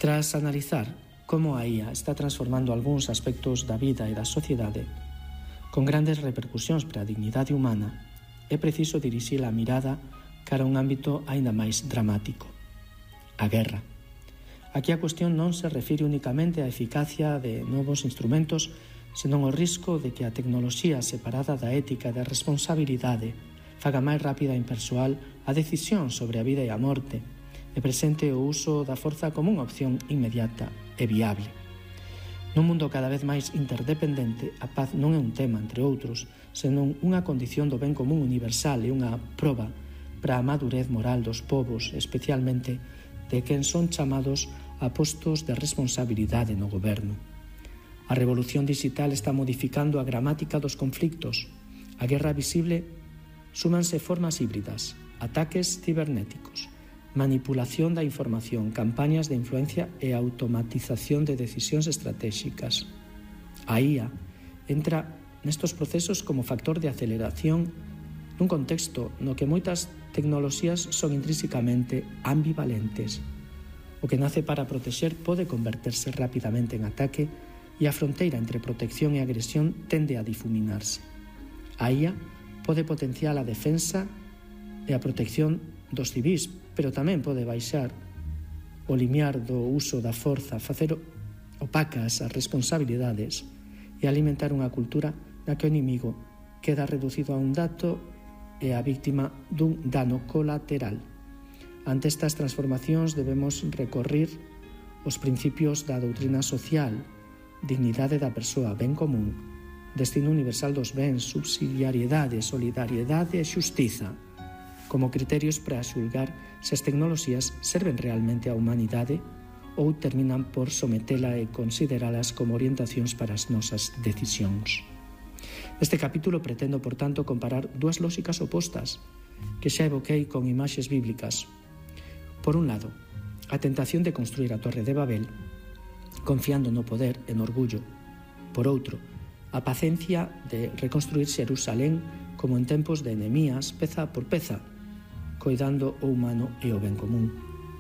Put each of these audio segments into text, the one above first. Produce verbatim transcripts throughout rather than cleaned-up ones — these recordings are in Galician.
Tras analizar como a I A está transformando algúns aspectos da vida e da sociedade con grandes repercusións para a dignidade humana, é preciso dirixir a mirada cara a un ámbito aínda máis dramático: a guerra. Aquí a cuestión non se refire únicamente á eficacia de novos instrumentos, senón ao risco de que a tecnoloxía separada da ética e da responsabilidade faga máis rápida e impersoal a decisión sobre a vida e a morte e presente o uso da forza como unha opción inmediata e viable. Nun mundo cada vez máis interdependente, a paz non é un tema, entre outros, senón unha condición do ben común universal e unha proba para a madurez moral dos povos, especialmente de quen son chamados a postos de responsabilidade no goberno. A revolución digital está modificando a gramática dos conflictos. A guerra visible súmanse formas híbridas, ataques cibernéticos, manipulación da información, campañas de influencia e automatización de decisións estratégicas. A I A entra nestos procesos como factor de aceleración nun contexto no que moitas tecnoloxías son intrínsecamente ambivalentes. O que nace para protexer pode converterse rapidamente en ataque e a fronteira entre protección e agresión tende a difuminarse. A I A pode potenciar a defensa e a protección dos civís, pero tamén pode baixar o limiar do uso da forza, facer opacas as responsabilidades e alimentar unha cultura na que o inimigo queda reducido a un dato e a víctima dun dano colateral. Ante estas transformacións debemos recorrer os principios da doutrina social, dignidade da persoa, ben común, destino universal dos bens, subsidiariedade, solidariedade e xustiza, como criterios para xulgar se as tecnoloxías serven realmente á humanidade ou terminan por sometela e consideralas como orientacións para as nosas decisións. Neste capítulo pretendo, por tanto, comparar dúas lóxicas opostas que xa evoquei con imaxes bíblicas. Por un lado, a tentación de construir a Torre de Babel, confiando no poder e no orgullo. Por outro, a paciencia de reconstruir Xerusalén como en tempos de Nehemías, peza por peza, coidando o humano e o ben común.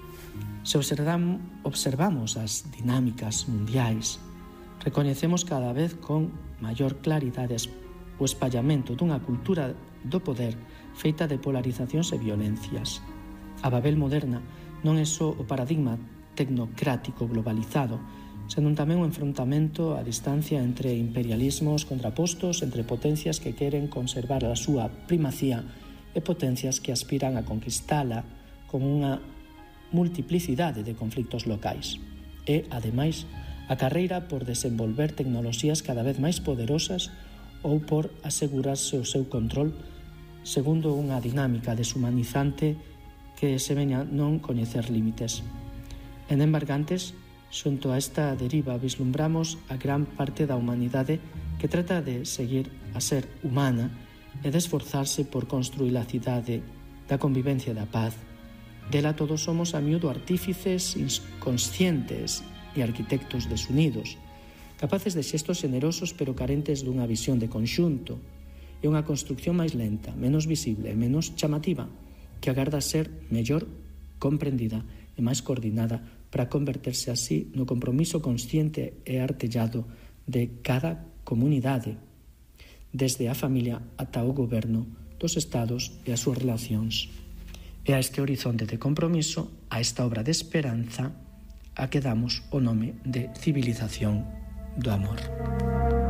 Se observamos as dinámicas mundiais, recoñecemos cada vez con maior claridade o espallamento dunha cultura do poder feita de polarizacións e violencias. A Babel moderna non é só o paradigma tecnocrático globalizado, senón tamén o enfrontamento a distancia entre imperialismos contrapostos, entre potencias que queren conservar a súa primacía e potencias que aspiran a conquistala con unha multiplicidade de conflictos locais. E, ademais, a carreira por desenvolver tecnoloxías cada vez máis poderosas ou por asegurarse o seu control segundo unha dinámica deshumanizante que se veña non coñecer límites. En embargantes, xunto a esta deriva vislumbramos a gran parte da humanidade que trata de seguir a ser humana e de esforzarse por construir a cidade da convivencia e da paz. Dela todos somos a miúdo artífices inconscientes e arquitectos desunidos, capaces de xestos generosos pero carentes dunha visión de conxunto e unha construcción máis lenta, menos visible e menos chamativa, que agarda ser mellor comprendida e máis coordinada para converterse así no compromiso consciente e artellado de cada comunidade, desde a familia ata o goberno dos estados e as súas relacións. E a este horizonte de compromiso, a esta obra de esperanza, a que damos o nome de civilización do amor.